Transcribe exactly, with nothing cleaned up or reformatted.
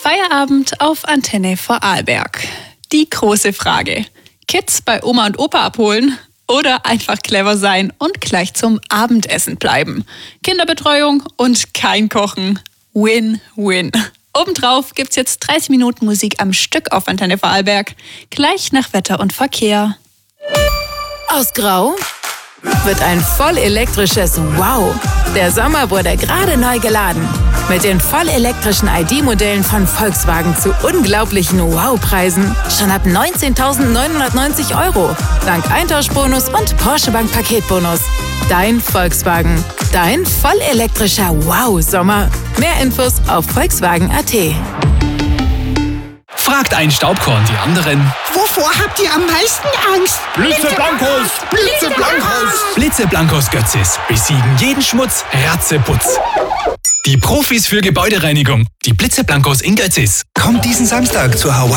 Feierabend auf Antenne Vorarlberg. Die große Frage. Kids bei Oma und Opa abholen oder einfach clever sein und gleich zum Abendessen bleiben. Kinderbetreuung und kein Kochen. Win-win. Obendrauf gibt's jetzt dreißig Minuten Musik am Stück auf Antenne Vorarlberg. Gleich nach Wetter und Verkehr. Aus Grau wird ein vollelektrisches Wow. Der Sommer wurde gerade neu geladen. Mit den vollelektrischen I D-Modellen von Volkswagen zu unglaublichen Wow-Preisen. Schon ab neunzehntausendneunhundertneunzig Euro. Dank Eintauschbonus und Porsche Bank Paketbonus. Dein Volkswagen. Dein vollelektrischer Wow-Sommer. Mehr Infos auf volkswagen punkt a t. Fragt ein Staubkorn die anderen. Wovor habt ihr am meisten Angst? Blitzeblankos! Blitzeblankos! Blitzeblankos Götzis besiegen jeden Schmutz ratzeputz. Die Profis für Gebäudereinigung. Die Blitzeblankos in Götzis. Kommt diesen Samstag zur Hawaii